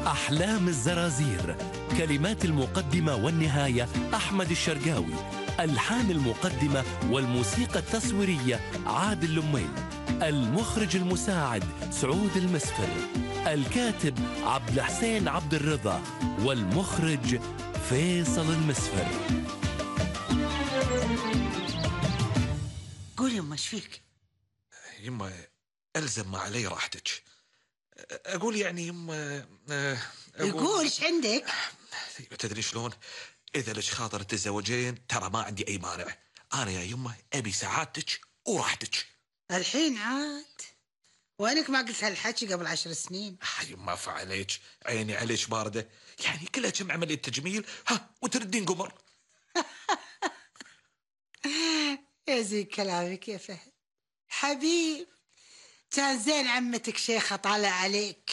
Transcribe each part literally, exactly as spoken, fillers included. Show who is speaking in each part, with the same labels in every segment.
Speaker 1: أحلام الزرازير، كلمات المقدمة والنهاية أحمد الشرقاوي، ألحان المقدمة والموسيقى التصويرية عادل لمين، المخرج المساعد سعود المسفر، الكاتب عبد الحسين عبد الرضا، والمخرج فيصل المسفر.
Speaker 2: قول يما ايش فيك؟
Speaker 3: يما ألزم ما علي راحتك. أقول يعني يما
Speaker 2: يقول ايش عندك؟
Speaker 3: تدري شلون؟ إذا لك خاطر تتزوجين ترى ما عندي أي مانع. أنا يا يما أبي سعادتك وراحتك.
Speaker 2: الحين عاد؟ وينك ما قلت هالحكي قبل عشر سنين؟
Speaker 3: يما فعليك، عيني عليك باردة، يعني كلها كم عملية تجميل ها وتردين قمر.
Speaker 2: يا زين كلامك يا فهد حبيب، كان زين عمتك شيخة طالع عليك.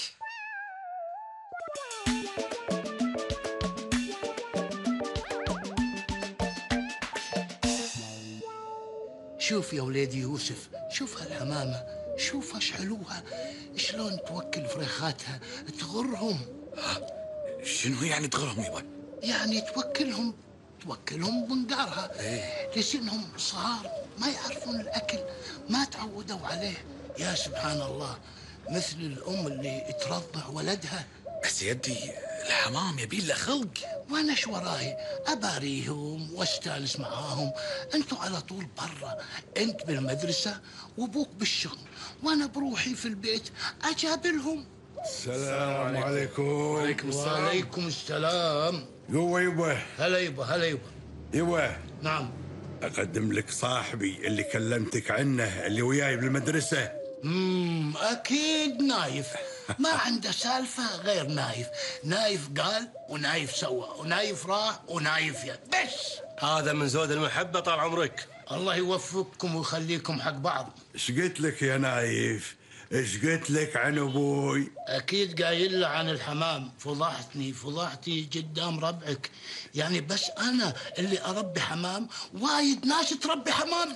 Speaker 4: شوف يا وليدي يوسف، شوف هالحمامة، شوف ايش حلوها، شلون توكل فريخاتها تغرهم.
Speaker 3: ها شنو يعني تغرهم يبا؟
Speaker 4: يعني توكلهم توكلهم بنقارها.
Speaker 3: ايه؟
Speaker 4: لسنهم صغار ما يعرفون الاكل، ما تعودوا عليه. يا سبحان الله، مثل الام اللي ترضع ولدها.
Speaker 3: بس يدي الحمام يبي له خلق.
Speaker 4: وانا شو وراي؟ اباريهم واستانس معاهم. انتوا على طول برا، انت بالمدرسه وابوك بالشغل، وانا بروحي في البيت اجابلهم.
Speaker 5: السلام عليكم.
Speaker 4: وعليكم السلام. وعليكم السلام.
Speaker 5: قوة يبا.
Speaker 4: هلا يبا. هلا يبا.
Speaker 5: يبا.
Speaker 4: نعم.
Speaker 5: اقدم لك صاحبي اللي كلمتك عنه، اللي وياي بالمدرسه.
Speaker 4: امم اكيد نايف. ما عنده سالفه غير نايف. نايف قال ونايف سوى، ونايف راح ونايف يد. بس
Speaker 6: هذا من زود المحبه طال عمرك.
Speaker 4: الله يوفقكم ويخليكم حق بعض.
Speaker 5: ايش قلت لك يا نايف؟ ايش قلت لك عن ابوي؟
Speaker 4: اكيد قايل له عن الحمام. فضحتني فضحتي قدام ربعك. يعني بس انا اللي اربي حمام، وايد ناس تربي حمام.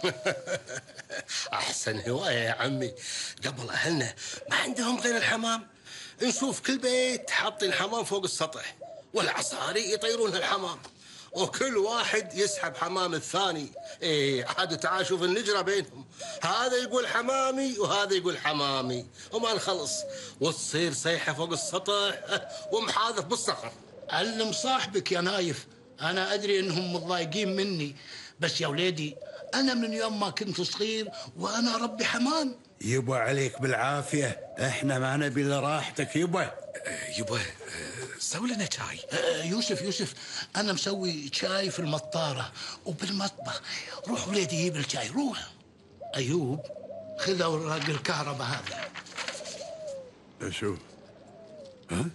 Speaker 6: احسن هوايه يا عمي. قبل اهلنا ما عندهم غير الحمام، نشوف كل بيت حاطين حمام فوق السطح، والعصاري يطيرون الحمام، وكل واحد يسحب حمام الثاني. ايه عاد تعال شوف النجرة بينهم، هذا يقول حمامي وهذا يقول حمامي، وما نخلص وتصير صيحة فوق السطح ومحاذف بالصخر.
Speaker 4: علم صاحبك يا نايف، انا ادري انهم متضايقين مني، بس يا وليدي انا من يوم ما كنت صغير وانا ربي حمام.
Speaker 5: يبا عليك بالعافيه، احنا ما نبي الا راحتك يبا.
Speaker 3: يبا سوي لنا شاي.
Speaker 4: يوسف يوسف انا مسوي شاي في المطاره وبالمطبخ. روح وليدي جيب الشاي روح. ايوب خذ اوراق الكهرباء هذا.
Speaker 5: شو؟ ها؟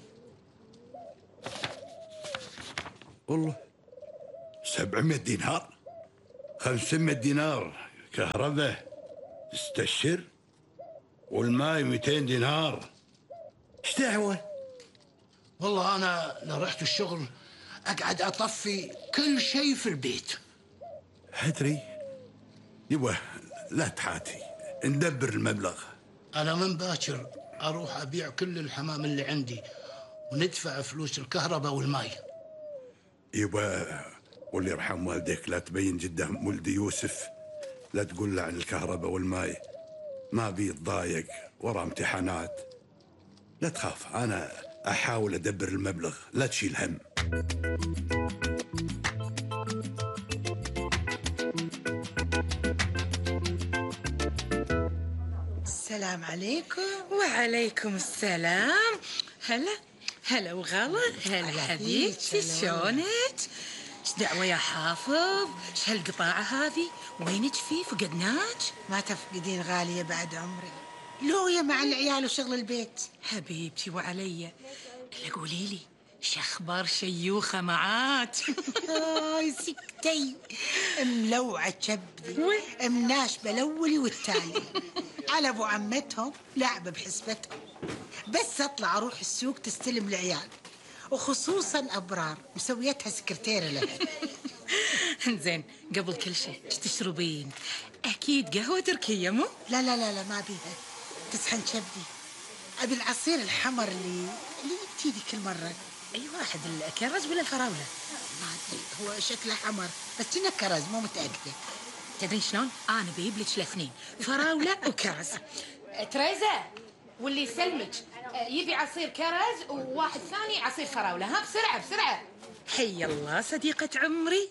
Speaker 5: والله سبعمية دينار، خمسمية دينار كهرباء تستشر، والماي مئتين دينار. ايش دعوه؟
Speaker 4: والله انا لو رحت الشغل اقعد اطفي كل شيء في البيت.
Speaker 5: ادري يبا، لا تحاتي، ندبر المبلغ.
Speaker 4: انا من باكر اروح ابيع كل الحمام اللي عندي وندفع فلوس الكهرباء والماي.
Speaker 5: يبا واللي يرحم والديك لا تبين قدام ولدي يوسف، لا تقول له عن الكهرباء والماي، ما بيتضايق ورا امتحانات. لا تخاف، انا احاول ادبر المبلغ، لا تشيل هم.
Speaker 2: السلام عليكم.
Speaker 7: وعليكم السلام. هلا هلا وغلا. هلا حبيبتي، شلونك؟ ايش دعوه يا حافظ؟ ايش هالقطاعه هذه؟ وينك فيه؟ فقدناك؟
Speaker 2: ما تفقدين غالية بعد عمري، لوية مع العيال وشغل البيت.
Speaker 7: حبيبتي وعليا. الا قولي لي ايش اخبار شيوخه معاك؟
Speaker 2: هاي سكتي، ملوعة كبدي، مناشبة الاولي والتالي على ابو عمتهم، لعبة بحسبتهم. بس اطلع اروح السوق تستلم العيال، وخصوصا ابرار مسويتها سكرتيرة لها.
Speaker 7: زين، قبل كل شيء ايش تشربين؟ اكيد قهوه تركيه مو؟
Speaker 2: لا لا لا لا ما بيها، تسحن كبدي. ابي العصير الحمر اللي اللي بتيدي كل مرة؟
Speaker 7: أي واحد، الكرز ولا الفراولة؟
Speaker 2: ما أدري، هو شكله حمر بس كنا كرز، مو متأكدة.
Speaker 7: تدري شلون؟ أنا بجيب لك الاثنين، فراولة وكرز. تريزا واللي يسلمك يبي عصير كرز وواحد ثاني عصير فراولة. ها بسرعة بسرعة. حي الله صديقة عمري.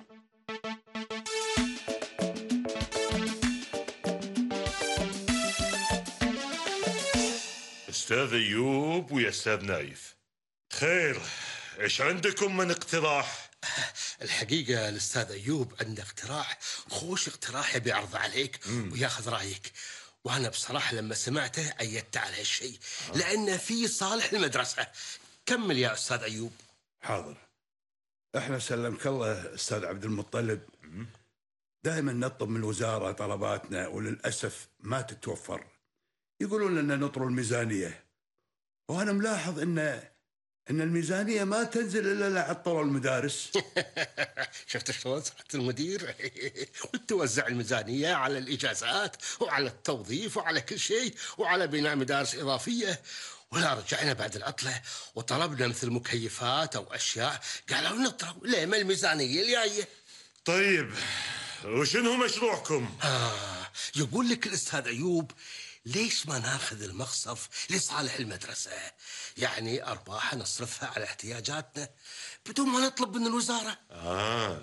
Speaker 8: أستاذ أيوب ويا أستاذ نايف، خير، إيش عندكم من اقتراح؟
Speaker 6: الحقيقة الأستاذ أيوب عنده اقتراح، خوش اقتراح يبي يعرضه عليك مم. وياخذ رأيك. وأنا بصراحة لما سمعته أيدت على هالشيء آه. لأنه في صالح المدرسة. كمل يا أستاذ أيوب.
Speaker 5: حاضر. احنا سلمك الله أستاذ عبد المطلب، دائما نطلب من الوزارة طلباتنا وللأسف ما تتوفر. يقولون لنا نطروا الميزانية، وأنا ملاحظ إن إن الميزانية ما تنزل إلا لعطروا المدارس.
Speaker 6: شفت شلون سعادة المدير؟ وتوزع الميزانية على الإجازات وعلى التوظيف وعلى كل شيء وعلى بناء مدارس إضافية. ولا رجعنا بعد العطلة وطلبنا مثل مكيفات أو أشياء، قالوا نطروا ليه ما الميزانية الجاية.
Speaker 8: طيب وشنو مشروعكم؟
Speaker 6: آه يقول لك الأستاذ أيوب ليش ما ناخذ المخصف لصالح المدرسة؟ يعني أرباح نصرفها على احتياجاتنا بدون ما نطلب من الوزارة.
Speaker 8: آه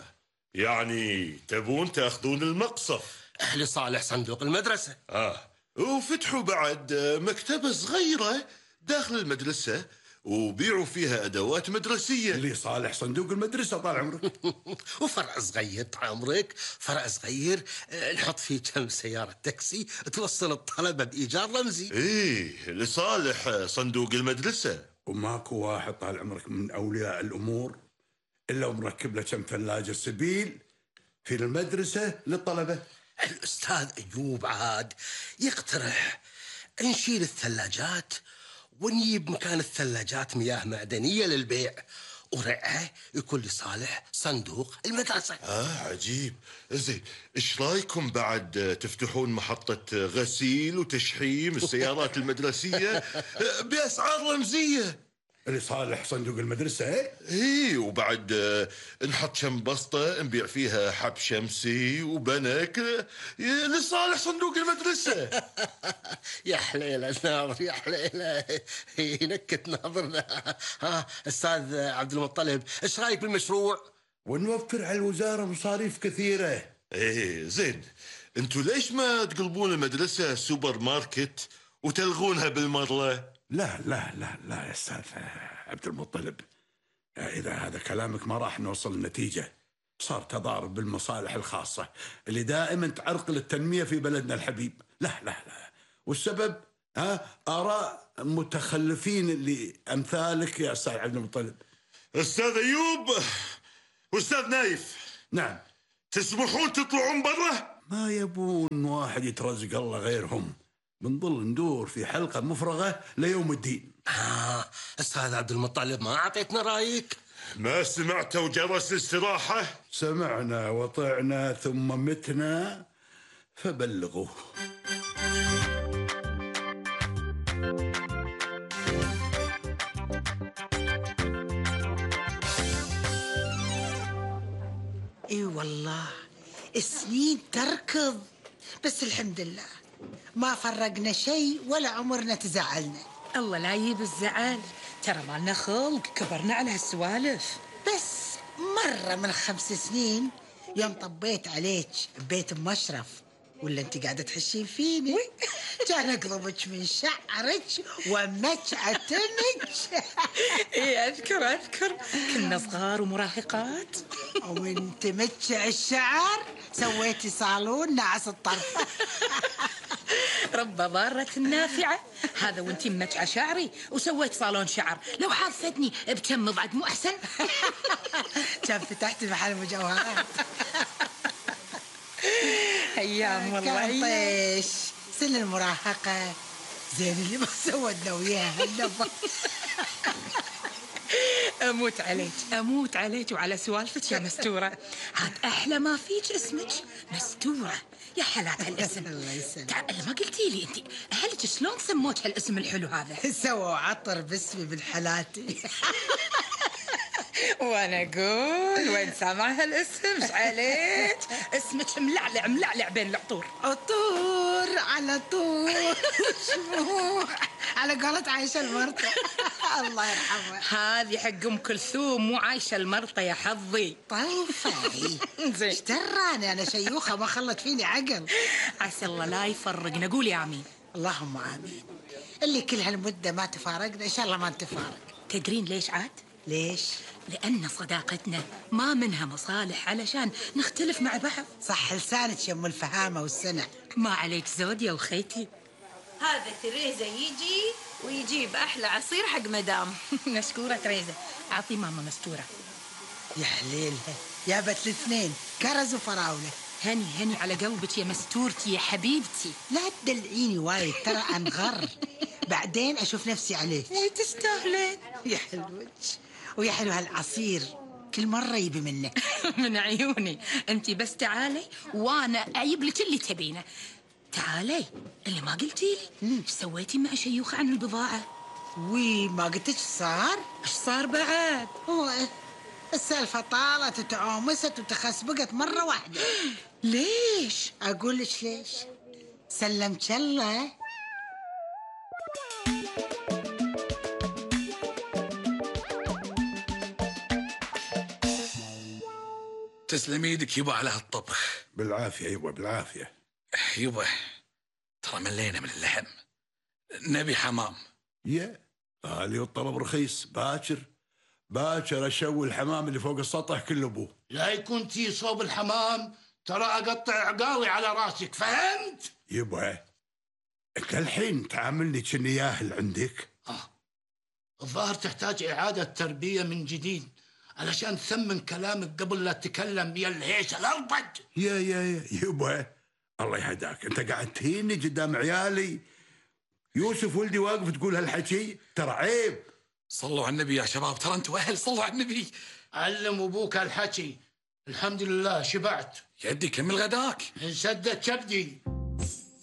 Speaker 8: يعني تبون تأخذون المقصف
Speaker 6: لصالح صندوق المدرسة.
Speaker 8: آه وفتحوا بعد مكتبة صغيرة داخل المدرسة وبيعوا فيها أدوات مدرسية
Speaker 5: لصالح صندوق المدرسة طال عمرك.
Speaker 6: وفرع صغير طال عمرك، فرع صغير نحط فيه كم سيارة تاكسي توصل الطلبة بإيجار رمزي.
Speaker 8: إيه لصالح صندوق المدرسة.
Speaker 5: وماكو واحد طال عمرك من أولياء الأمور إلا ومركب له كم ثلاجة سبيل في المدرسة للطلبة.
Speaker 6: الأستاذ أيوب عاد يقترح نشيل الثلاجات ونجيب مكان الثلاجات مياه معدنية للبيع، ورقها يكون لصالح صندوق المدرسة.
Speaker 8: آه عجيب. زين إيش رايكم بعد تفتحون محطة غسيل وتشحيم السيارات المدرسية بأسعار رمزية
Speaker 5: لصالح صندوق المدرسة؟
Speaker 8: ايه وبعد نحط كم بسطة نبيع فيها حب شمسي وبنك لصالح صندوق المدرسة.
Speaker 6: يا حليلة ناظر يا حليلة، ينكت ناظرنا. ها أستاذ عبد المطلب إيش رأيك بالمشروع؟
Speaker 5: ونوفر على الوزارة مصاريف كثيرة.
Speaker 8: ايه زين، انتوا ليش ما تقلبون المدرسة سوبر ماركت وتلغونها بالمرة؟
Speaker 5: لا لا لا لا يا أستاذ عبد المطلب، إذا هذا كلامك ما راح نوصل لنتيجة. صار تضارب بالمصالح الخاصة اللي دائما تعرقل التنمية في بلدنا الحبيب. لا لا لا، والسبب ها آراء متخلفين اللي أمثالك يا أستاذ عبد المطلب.
Speaker 8: أستاذ أيوب وأستاذ نايف،
Speaker 5: نعم،
Speaker 8: تسمحون تطلعون برا؟
Speaker 5: ما يبون واحد يترزق الله غيرهم، بنظل ندور في حلقة مفرغة ليوم الدين.
Speaker 6: آه أستاذ عبد المطلب ما أعطيتنا رأيك؟
Speaker 8: ما سمعتوا جرس الاستراحة؟
Speaker 5: سمعنا وطعنا ثم متنا فبلغوه.
Speaker 2: اي والله السنين تركض، بس الحمد لله ما فرقنا شيء ولا عمرنا تزعلنا.
Speaker 7: الله لا يجيب الزعل، ترى مالنا خلق كبرنا على هالسوالف.
Speaker 2: بس مرة من خمس سنين يوم طبيت عليك ببيت مشرف ولا انت قاعدة تحشين فيني، كان اقضبك من شعرك ومجعتنك.
Speaker 7: ايه اذكر اذكر كنا صغار ومراهقات.
Speaker 2: وانت متشع الشعر سويتي صالون نعس الطرف.
Speaker 7: رب ضارة نافعة، هذا وانتي ممتعة شعري وسويت صالون شعر، لو حافتني بكم بعد مو أحسن.
Speaker 2: كان فتحتي محل مجوهرات.
Speaker 7: أيام والله
Speaker 2: كان طيش سن المراهقة، زين اللي ما سودنا وياها النبا.
Speaker 7: أموت عليك أموت عليك وعلى سوالفك يا مستورة. عاد أحلى ما فيك اسمك مستورة، يا حالات هالاسم.
Speaker 2: الله يسلمك.
Speaker 7: تعال ما قلتي لي انت اهلك شلون سموك هالاسم الحلو هذا؟
Speaker 2: سووا عطر باسمي بالحلاتي.
Speaker 7: وانا اقول وين سامع هالاسم؟ ايش عليك؟ اسمك ملعلع ملعلع بين العطور.
Speaker 2: عطور على طول شموع على قولة عايشة المرطة. الله يرحمها.
Speaker 7: هذه حق ام كلثوم مو عايشة المرطة يا حظي.
Speaker 2: طيفة.
Speaker 7: زين.
Speaker 2: ايش دراني انا شيوخة ما خلت فيني عقل.
Speaker 7: عسى الله لا يفرقنا. قولي امين.
Speaker 2: اللهم امين. اللي كل هالمدة ما تفارقنا ان شاء الله ما نتفارق.
Speaker 7: تدرين ليش عاد؟
Speaker 2: ليش؟
Speaker 7: لأن صداقتنا ما منها مصالح علشان نختلف مع بعض.
Speaker 2: صح لسانك يا ام الفهامة والسنع.
Speaker 7: ما عليك زود يا وخيتي.
Speaker 9: هذا تريزا يجي ويجيب أحلى عصير حق مدام.
Speaker 7: مشكورة تريزا. أعطي ماما مستورة.
Speaker 2: يا حليلها جابت الاثنين كرز وفراولة.
Speaker 7: هني هني على قلبك يا مستورتي يا حبيبتي.
Speaker 2: لا تدلعيني وايد ترى انغر. بعدين اشوف نفسي عليك.
Speaker 7: تستاهلين.
Speaker 2: يا حلوك ويا حلو هالعصير كل مرة يبي منه.
Speaker 7: من عيوني. انتي بس تعالي وانا اجيب لك اللي تبينه. تعالي. اللي ما قلتي لي ايش سويتي مع شيوخة عن البضاعة؟
Speaker 2: وي ما قلتش صار؟
Speaker 7: ايش صار بعد؟
Speaker 2: هو السالفة طالت وتعومست وتخسبقت مرة واحدة.
Speaker 7: ليش؟
Speaker 2: اقول لك ليش. سلمت الله.
Speaker 10: تسلم ايدك يبا على هالطبخ.
Speaker 5: بالعافية يبا بالعافية.
Speaker 10: يبا ترى ملينا من اللحم، نبي حمام.
Speaker 5: يا غالي والطلب رخيص. باكر باكر اشوي الحمام اللي فوق السطح كله ابوه.
Speaker 4: لا يكون تي صوب الحمام ترى اقطع عقالي على راسك، فهمت؟
Speaker 5: يبا انت الحين تعاملني كني ياهل عندك.
Speaker 4: اه الظاهر تحتاج اعادة تربية من جديد علشان تثمن كلامك قبل لا تتكلم يا الهيش الاربج.
Speaker 5: يا يا يا يبا الله يهداك، انت قاعد تهيني قدام عيالي. يوسف ولدي واقف تقول هالحكي، ترى عيب.
Speaker 10: صلوا على النبي يا شباب، ترى انتوا اهل. صلوا على النبي.
Speaker 4: علم ابوك هالحكي. الحمد لله شبعت.
Speaker 10: يدي كمل غداك.
Speaker 4: انسدت كبدي.